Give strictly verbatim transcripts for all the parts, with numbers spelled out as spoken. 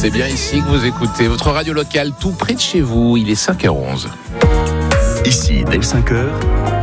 C'est bien ici que vous écoutez votre radio locale tout près de chez vous. Il est cinq heures onze. Ici, dès cinq heures,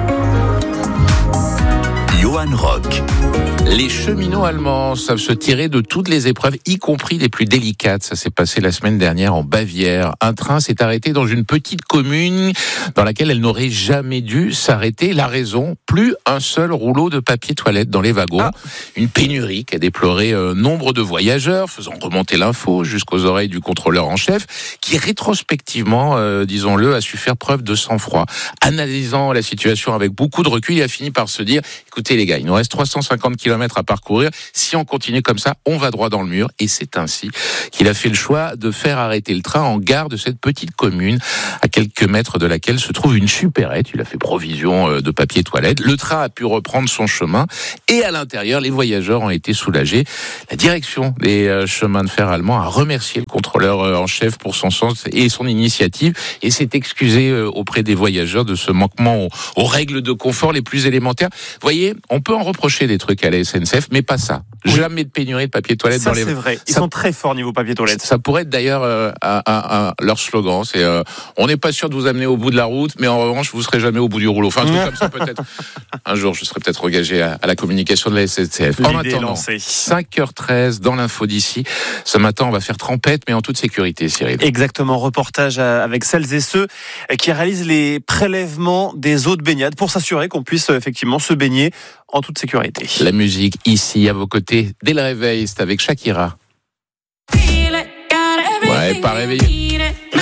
Johan Rock. Les cheminots allemands savent se tirer de toutes les épreuves, y compris les plus délicates. Ça s'est passé la semaine dernière en Bavière. Un train s'est arrêté dans une petite commune dans laquelle elle n'aurait jamais dû s'arrêter. La raison, plus un seul rouleau de papier toilette dans les wagons. Ah. Une pénurie qu'a déploré euh, nombre de voyageurs, faisant remonter l'info jusqu'aux oreilles du contrôleur en chef, qui rétrospectivement, euh, disons-le, a su faire preuve de sang-froid. Analysant la situation avec beaucoup de recul, il a fini par se dire, écoutez les gars, il nous reste trois cent cinquante kilomètres à parcourir. Si on continue comme ça, on va droit dans le mur. Et c'est ainsi qu'il a fait le choix de faire arrêter le train en gare de cette petite commune, à quelques mètres de laquelle se trouve une supérette. Il a fait provision de papier toilette. Le train a pu reprendre son chemin et à l'intérieur, les voyageurs ont été soulagés. La direction des chemins de fer allemands a remercié le contrôleur en chef pour son sens et son initiative et s'est excusé auprès des voyageurs de ce manquement aux, aux règles de confort les plus élémentaires. Vous voyez, on peut en reprocher des trucs à la S N C F, mais pas ça. Oui. Jamais de pénurie de papier toilette ça, dans les. C'est vrai. Ils ça... sont très forts niveau papier toilette. Ça pourrait être d'ailleurs euh, un, un, un, leur slogan. C'est euh, on n'est pas sûr de vous amener au bout de la route, mais en revanche, vous serez jamais au bout du rouleau. Enfin, un truc comme ça peut-être. Un jour, je serai peut-être engagé à, à la communication de la S N C F. En attendant, cinq heures treize dans l'info d'ici. Ce matin, on va faire trempette, mais en toute sécurité, Cyril. Exactement. Reportage avec celles et ceux qui réalisent les prélèvements des eaux de baignade pour s'assurer qu'on puisse effectivement se baigner en toute sécurité. La musique ici à vos côtés dès le réveil, c'est avec Shakira. Ouais, pas réveillé.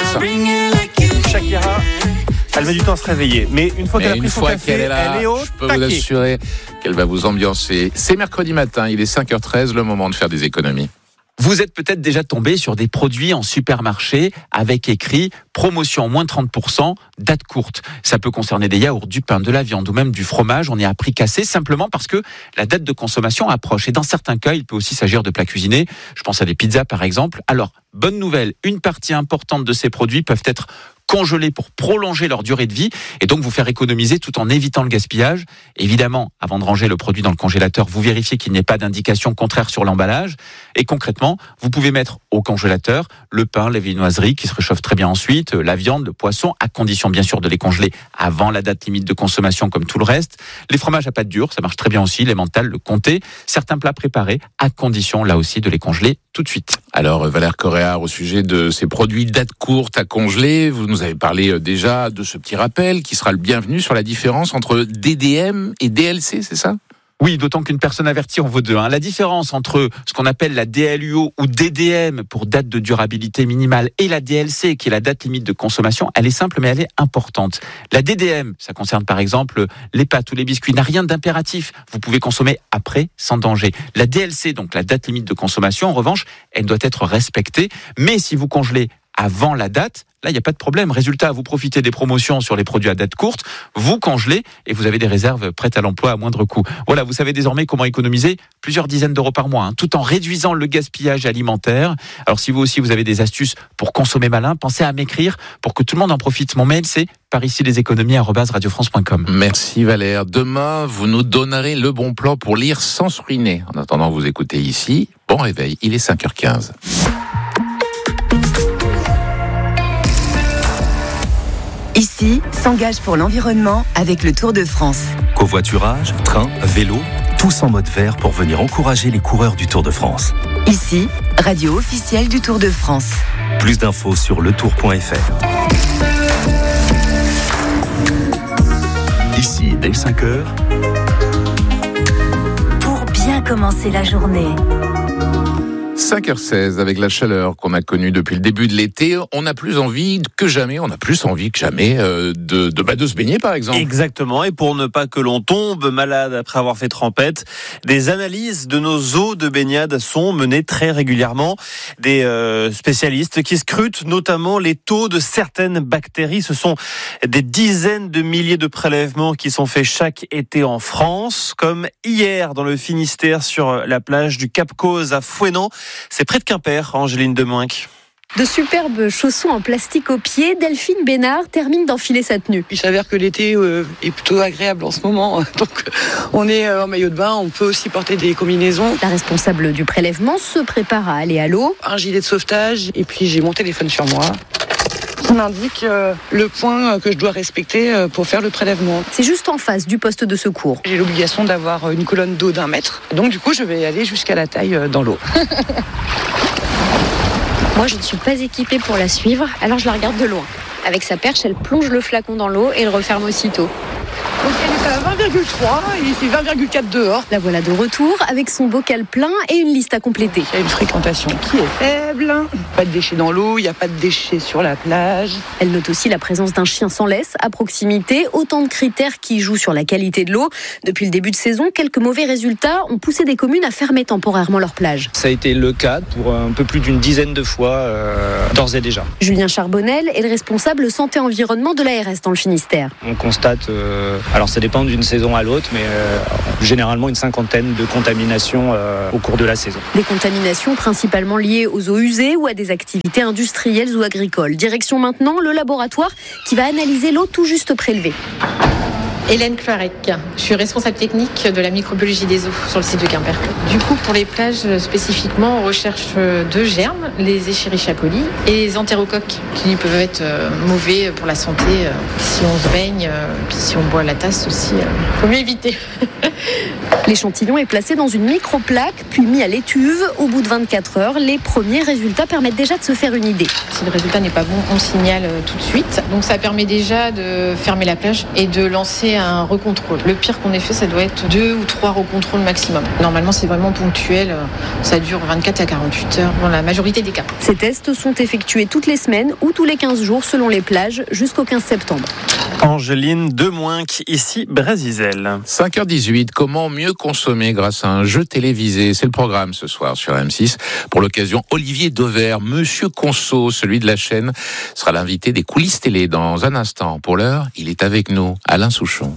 Shakira, elle met du temps à se réveiller, mais une fois mais qu'elle a une pris son fois café, qu'elle est là, elle est au je peux taquet. vous assurer qu'elle va vous ambiancer. C'est mercredi matin, il est cinq heures treize, le moment de faire des économies. Vous êtes peut-être déjà tombé sur des produits en supermarché avec écrit promotion moins trente pour cent, date courte. Ça peut concerner des yaourts, du pain, de la viande ou même du fromage. On est à prix cassé simplement parce que la date de consommation approche. Et dans certains cas, il peut aussi s'agir de plats cuisinés. Je pense à des pizzas par exemple. Alors, bonne nouvelle, une partie importante de ces produits peuvent être congelés pour prolonger leur durée de vie et donc vous faire économiser tout en évitant le gaspillage. Évidemment, avant de ranger le produit dans le congélateur, vous vérifiez qu'il n'y ait pas d'indication contraire sur l'emballage. Et concrètement, vous pouvez mettre au congélateur le pain, les viennoiseries qui se réchauffent très bien ensuite, la viande, le poisson, à condition bien sûr de les congeler avant la date limite de consommation comme tout le reste. Les fromages à pâte dure, ça marche très bien aussi, les mentales, le comté. Certains plats préparés, à condition là aussi de les congeler tout de suite. Alors Valère Coréard, au sujet de ces produits date courte à congeler, vous nous avez parlé déjà de ce petit rappel qui sera le bienvenu sur la différence entre D D M et D L C, c'est ça ? Oui, d'autant qu'une personne avertie en vaut deux. Hein. La différence entre ce qu'on appelle la D L U O ou D D M pour date de durabilité minimale et la D L C qui est la date limite de consommation, elle est simple mais elle est importante. La D D M, ça concerne par exemple les pâtes ou les biscuits, n'a rien d'impératif. Vous pouvez consommer après sans danger. La D L C, donc la date limite de consommation, en revanche, elle doit être respectée. Mais si vous congelez avant la date, là, il n'y a pas de problème. Résultat, vous profitez des promotions sur les produits à date courte, vous congelez et vous avez des réserves prêtes à l'emploi à moindre coût. Voilà, vous savez désormais comment économiser plusieurs dizaines d'euros par mois, hein, tout en réduisant le gaspillage alimentaire. Alors, si vous aussi, vous avez des astuces pour consommer malin, pensez à m'écrire pour que tout le monde en profite. Mon mail, c'est par ici les économies arobase radio france point com. Merci Valère. Demain, vous nous donnerez le bon plan pour lire sans se ruiner. En attendant, vous écoutez ici. Bon réveil, il est cinq heures quinze. Ici, s'engage pour l'environnement avec le Tour de France. Covoiturage, train, vélo, tous en mode vert pour venir encourager les coureurs du Tour de France. Ici, radio officielle du Tour de France. Plus d'infos sur le tour point f r. Ici, dès cinq heures. Pour bien commencer la journée. cinq heures seize, avec la chaleur qu'on a connue depuis le début de l'été, on a plus envie que jamais, on a plus envie que jamais euh, de, de, bah, de se baigner par exemple. Exactement, et pour ne pas que l'on tombe malade après avoir fait trempette, des analyses de nos eaux de baignade sont menées très régulièrement. Des euh, spécialistes qui scrutent notamment les taux de certaines bactéries. Ce sont des dizaines de milliers de prélèvements qui sont faits chaque été en France, comme hier dans le Finistère sur la plage du Cap Cause à Fouesnant. C'est près de Quimper, Angéline Demoinck. De superbes chaussons en plastique aux pieds, Delphine Bénard termine d'enfiler sa tenue. Il s'avère que l'été euh, est plutôt agréable en ce moment, donc on est euh, en maillot de bain, on peut aussi porter des combinaisons. La responsable du prélèvement se prépare à aller à l'eau. Un gilet de sauvetage et puis j'ai mon téléphone sur moi. On m'indique euh, le point que je dois respecter euh, pour faire le prélèvement. C'est juste en face du poste de secours. J'ai l'obligation d'avoir une colonne d'eau d'un mètre, donc du coup je vais aller jusqu'à la taille euh, dans l'eau. Moi, je ne suis pas équipée pour la suivre, alors je la regarde de loin. Avec sa perche, elle plonge le flacon dans l'eau et le referme aussitôt. Donc elle est à vingt virgule trois et il fait vingt virgule quatre dehors. La voilà de retour avec son bocal plein et une liste à compléter. Il y a une fréquentation qui est faible, pas de déchets dans l'eau, il n'y a pas de déchets sur la plage. Elle note aussi la présence d'un chien sans laisse à proximité, autant de critères qui jouent sur la qualité de l'eau. Depuis le début de saison, quelques mauvais résultats ont poussé des communes à fermer temporairement leurs plages. Ça a été le cas pour un peu plus d'une dizaine de fois, euh, d'ores et déjà. Julien Charbonnel est le responsable santé-environnement de l'A R S dans le Finistère. On constate, euh, alors ça dépend d'une saison à l'autre, mais euh, généralement une cinquantaine de contaminations euh, au cours de la saison. Des contaminations principalement liées aux eaux usées ou à des activités industrielles ou agricoles. Direction maintenant le laboratoire qui va analyser l'eau tout juste prélevée. Hélène Clarec, je suis responsable technique de la microbiologie des eaux sur le site de Quimper. Du coup, pour les plages spécifiquement, on recherche deux germes, les Escherichia coli et les entérocoques, qui peuvent être mauvais pour la santé si on se baigne, puis si on boit la tasse aussi, il faut mieux éviter. L'échantillon est placé dans une microplaque, puis mis à l'étuve. Au bout de vingt-quatre heures, les premiers résultats permettent déjà de se faire une idée. Si le résultat n'est pas bon, on signale tout de suite. Donc ça permet déjà de fermer la plage et de lancer un recontrôle. Le pire qu'on ait fait, ça doit être deux ou trois recontrôles maximum. Normalement, c'est vraiment ponctuel. Ça dure vingt-quatre à quarante-huit heures dans la majorité des cas. Ces tests sont effectués toutes les semaines ou tous les quinze jours selon les plages jusqu'au quinze septembre. Angeline Demoinck, ici Brésisel. cinq heures dix-huit, comment mieux consommer grâce à un jeu télévisé? C'est le programme ce soir sur M six. Pour l'occasion, Olivier Dauvert, Monsieur Conso, celui de la chaîne, sera l'invité des coulisses télé dans un instant. Pour l'heure, il est avec nous, Alain Souchon.